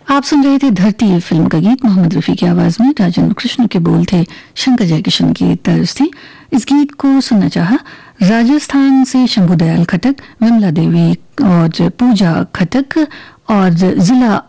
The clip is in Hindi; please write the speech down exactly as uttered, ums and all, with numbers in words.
आप सुन रहे थे धरती फिल्म का गीत मोहम्मद रफी की आवाज में। राजेंद्र कृष्ण के बोल थे, शंकर जयकिशन की तर्ज थी। इस गीत को सुनना चाहा राजस्थान से शंभू दयाल खटक, विमला देवी और पूजा खटक और जिला